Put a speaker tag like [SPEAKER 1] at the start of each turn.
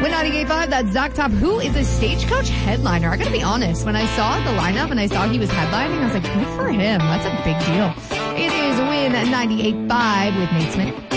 [SPEAKER 1] With 98.5, that's Zach Top, who is a Stagecoach headliner. I gotta be honest, when I saw the lineup and I saw he was headlining, I was like, good for him. That's a big deal. It is Win 98.5 with Nate Smith.